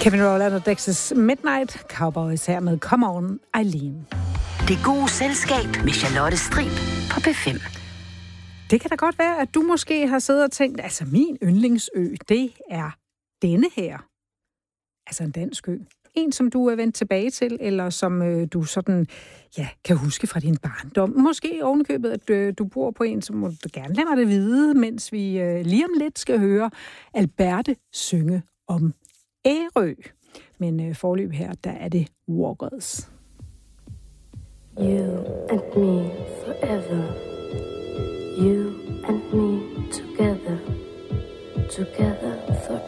Kevin Rowland og Dexys Midnight, Cowboys her med Come On, Eileen. Det gode selskab med Charlotte Strib på P5. Det kan da godt være, at du måske har siddet og tænkt, altså min yndlingsø, det er denne her. Altså en dansk ø. En, som du er vendt tilbage til, eller som du sådan, ja, kan huske fra din barndom. Måske ovenikøbet, at du bor på en, som må du gerne lade mig det vide, mens vi lige om lidt skal høre Alberte synge om Ærø. Men forløb her, der er det Walkers. You and me forever. You and me together. Together forever.